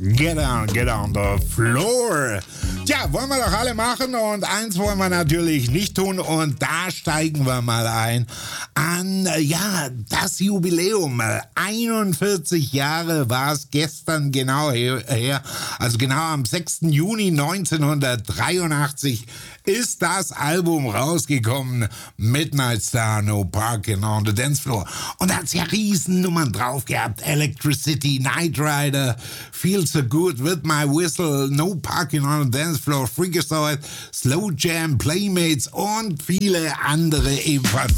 Get on the floor. Tja, wollen wir doch alle machen und eins wollen wir natürlich nicht tun und da steigen wir mal ein an, das Jubiläum. 41 Jahre war es gestern genau her, also genau am 6. Juni 1983 ist das Album rausgekommen, Midnight Star, No Parking on the Dance Floor. Und da hat es ja Riesennummern drauf gehabt, Electricity, Knight Rider, Feel So Good, With My Whistle, No Parking on the Dance Floor, Freakazoid, Slow Jam, Playmates und viele andere ebenfalls.